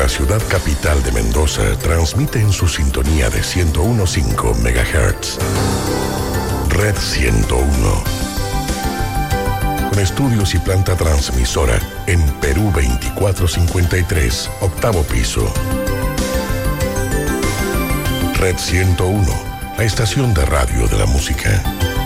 ciudad capital de Mendoza, transmite en su sintonía de 101.5 MHz. Red 101. Con estudios y planta transmisora en Perú 2453, octavo piso. Red 101, la estación de radio de la música.